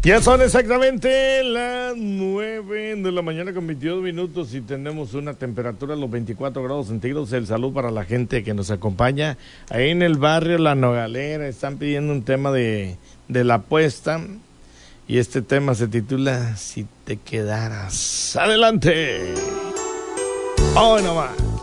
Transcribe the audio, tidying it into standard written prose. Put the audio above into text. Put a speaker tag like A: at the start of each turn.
A: Ya son exactamente las 9 de la mañana con 22 minutos y tenemos una temperatura de los 24 grados centígrados. El saludo para la gente que nos acompaña ahí en el barrio La Nogalera. Están pidiendo un tema de la apuesta y este tema se titula Si te quedaras. ¡Adelante! ¡Oh, no más!